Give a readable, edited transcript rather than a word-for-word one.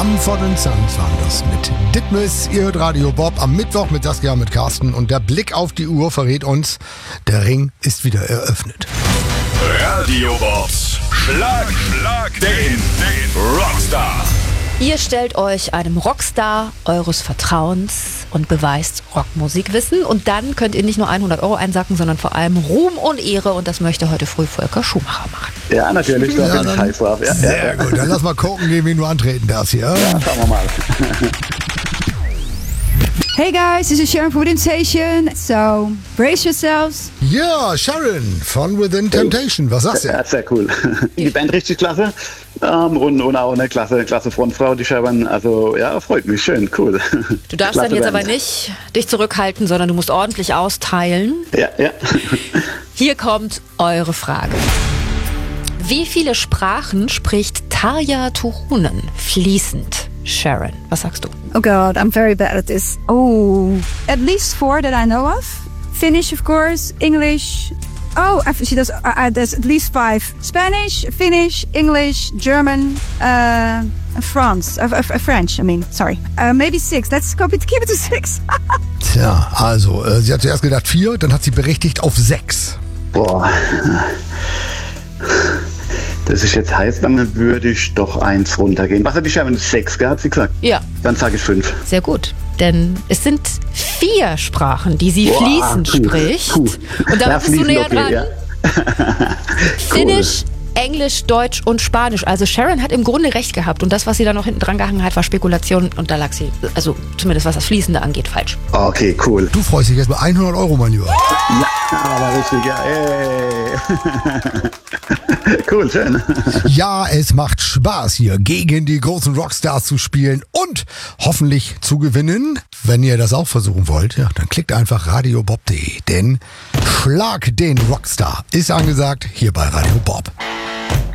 Mumford & Sons waren das mit Ditmus. Ihr hört Radio Bob am Mittwoch mit Saskia, mit Carsten. Und der Blick auf die Uhr verrät uns, der Ring ist wieder eröffnet. Radio Bobs Schlag den Rockstar. Ihr stellt euch einem Rockstar eures Vertrauens und beweist Rockmusikwissen. Und dann könnt ihr nicht nur 100 € einsacken, sondern vor allem Ruhm und Ehre. Und das möchte heute früh Volker Schumacher machen. Ja, natürlich. Da bin ich heiß drauf. Ja, sehr gut. Dann lass mal gucken, gegen wen du antreten darfst hier. Ja, schauen wir mal. Hey guys, this is Sharon from Within Temptation. So, brace yourselves. Ja, Sharon von Within Temptation. Was sagst du? Ja, sehr cool. Die Band richtig klasse. Und auch eine klasse Frontfrau, die Sharon. Also, ja, freut mich. Schön, cool. Du darfst klasse dann jetzt Band. aber nicht dich zurückhalten, sondern du musst ordentlich austeilen. Ja. Hier kommt eure Frage. Wie viele Sprachen spricht Tarja Turunen fließend? Sharon, was sagst du? Oh God, I'm very bad at this. Oh, at least 4 that I know of. Finnish, of course. English. Oh, she does. There's at least 5. Spanish, Finnish, English, German, French. I mean, sorry. Maybe 6. Let's keep it to 6. Tja, also, sie hat zuerst gedacht 4, dann hat sie berichtigt auf 6. Boah. Das ist jetzt heiß, dann würde ich doch 1 runtergehen. Was hat die Sharon? 6, hat sie gesagt? Ja. Dann sage ich 5. Sehr gut, denn es sind 4 Sprachen, die sie fließend spricht. Cool. Und da bist du näher dran. Ja. Finnisch, Englisch, Deutsch und Spanisch. Also Sharon hat im Grunde recht gehabt. Und das, was sie da noch hinten dran gehangen hat, war Spekulation. Und da lag sie, also zumindest was das Fließende angeht, falsch. Okay, cool. Du freust dich jetzt bei 100 €, mein Lieber. Ja, aber richtig, ja. Cool, schön. Ja, es macht Spaß hier gegen die großen Rockstars zu spielen und hoffentlich zu gewinnen. Wenn ihr das auch versuchen wollt, ja, dann klickt einfach radiobob.de, denn Schlag den Rockstar ist angesagt hier bei Radio Bob.